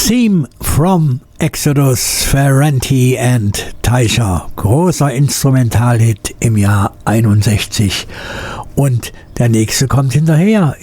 Theme from Exodus, Ferranti and Teicher. Großer Instrumentalhit im Jahr 61. Und der nächste kommt hinterher.